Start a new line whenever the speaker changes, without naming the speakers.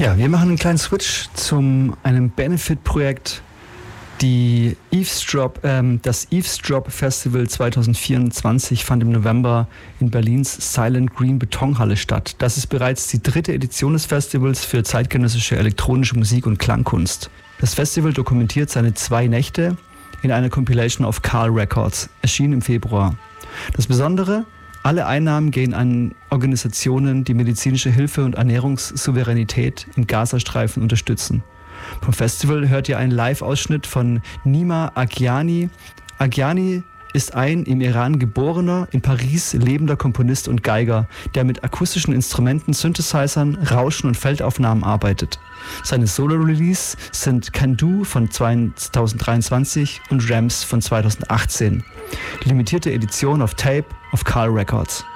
Ja, wir machen einen kleinen Switch zu einem Benefit-Projekt. Das Eavesdrop Festival 2024 fand im November in Berlins Silent Green Betonhalle statt. Das ist bereits die 3. Edition des Festivals für zeitgenössische elektronische Musik und Klangkunst. Das Festival dokumentiert seine 2 Nächte in einer Compilation auf Carl Records, erschienen im Februar. Das Besondere: alle Einnahmen gehen an Organisationen, die medizinische Hilfe und Ernährungssouveränität im Gazastreifen unterstützen. Vom Festival hört ihr einen Live-Ausschnitt von Nima Aghani. Aghani ist ein im Iran geborener, in Paris lebender Komponist und Geiger, der mit akustischen Instrumenten, Synthesizern, Rauschen und Feldaufnahmen arbeitet. Seine Solo-Release sind Can Do von 2023 und Rams von 2018. Limitierte Edition auf Tape auf Carl Records.